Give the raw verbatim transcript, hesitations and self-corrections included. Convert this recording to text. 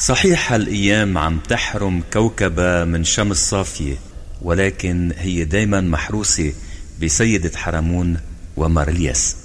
صحيح هالأيام عم تحرم كوكبة من شمس صافية، ولكن هي دايما محروسة بسيدة حرمون ومارلياس.